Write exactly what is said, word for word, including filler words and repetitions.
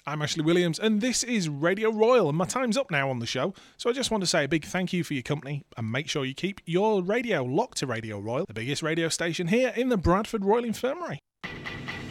I'm Ashley Williams, and this is Radio Royal, and my time's up now on the show, so I just want to say a big thank you for your company, and make sure you keep your radio locked to Radio Royal, the biggest radio station here in the Bradford Royal Infirmary.